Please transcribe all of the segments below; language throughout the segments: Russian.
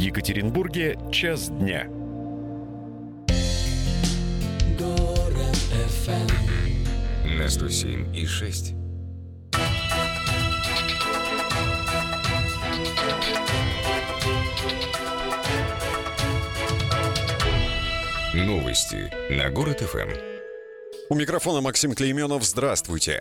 Екатеринбурге час дня. Город FM на 107,6. Новости на Город ФМ. У микрофона Максим Клейменов. Здравствуйте.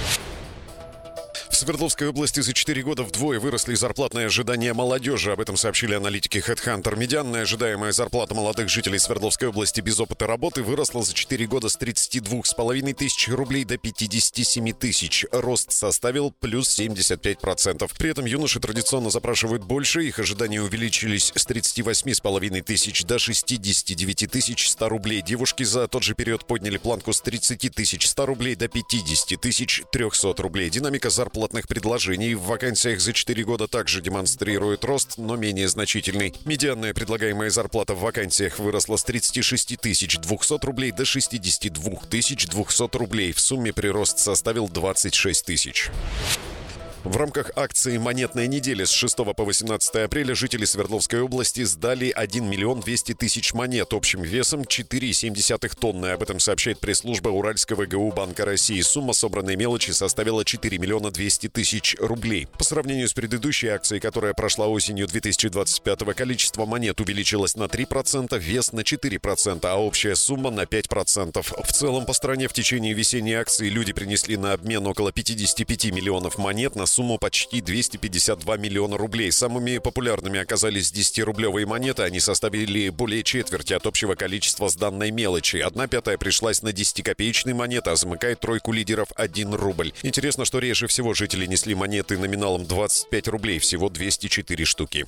В Свердловской области за 4 года вдвое выросли зарплатные ожидания молодежи. Об этом сообщили аналитики HeadHunter. Медианная ожидаемая зарплата молодых жителей Свердловской области без опыта работы выросла за 4 года с 32,5 тысяч рублей до 57 тысяч. Рост составил плюс 75%. При этом юноши традиционно запрашивают больше. Их ожидания увеличились с 38,5 тысяч до 69 100 рублей. Девушки за тот же период подняли планку с 30 100 рублей до 50 300 рублей. Динамика зарплатных предложений в вакансиях за 4 года также демонстрирует рост, но менее значительный. Медианная предлагаемая зарплата в вакансиях выросла с 36 200 рублей до 62 200 рублей. В сумме прирост составил 26 тысяч. В рамках акции «Монетная неделя» с 6 по 18 апреля жители Свердловской области сдали 1 миллион 200 тысяч монет общим весом 4,7 тонны. Об этом сообщает пресс-служба Уральского ГУ Банка России. Сумма собранной мелочи составила 4 миллиона 200 тысяч рублей. По сравнению с предыдущей акцией, которая прошла осенью 2025-го, количество монет увеличилось на 3%, вес на 4%, а общая сумма на 5%. В целом по стране в течение весенней акции люди принесли на обмен около 55 миллионов монет на сумму почти 252 миллиона рублей. Самыми популярными оказались 10-рублевые монеты. Они составили более четверти от общего количества сданной мелочи. 1/5 пришлась на 10-копеечные монеты, а замыкает тройку лидеров 1 рубль. Интересно, что реже всего жители несли монеты номиналом 25 рублей, всего 204 штуки.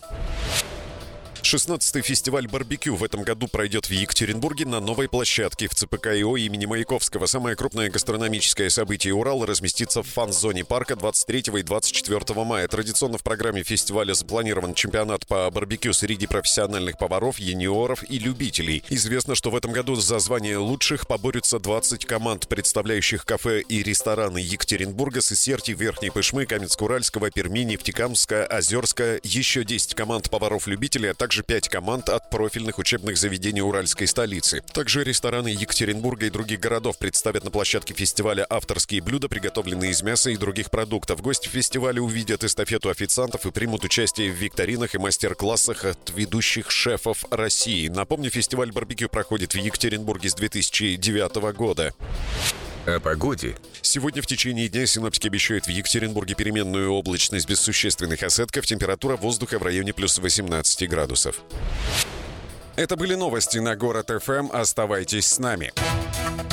16-й фестиваль барбекю в этом году пройдет в Екатеринбурге на новой площадке в ЦПК-ИО имени Маяковского. Самое крупное гастрономическое событие Урала разместится в фан-зоне парка 23 и 24 мая. Традиционно в программе фестиваля запланирован чемпионат по барбекю среди профессиональных поваров, юниоров и любителей. Известно, что в этом году за звание лучших поборются 20 команд, представляющих кафе и рестораны Екатеринбурга, Сысерти, Верхней Пышмы, Каменск-Уральского, Перми, Нефтекамска, Озерска, еще 10 команд поваров-любителей, а также 5 команд от профильных учебных заведений уральской столицы. Также рестораны Екатеринбурга и других городов представят на площадке фестиваля авторские блюда, приготовленные из мяса и других продуктов. Гости фестиваля увидят эстафету официантов и примут участие в викторинах и мастер-классах от ведущих шефов России. Напомню, фестиваль барбекю проходит в Екатеринбурге с 2009 года. О погоде. Сегодня в течение дня синоптики обещают в Екатеринбурге переменную облачность без существенных осадков. Температура воздуха в районе плюс 18 градусов. Это были новости на Город ФМ. Оставайтесь с нами.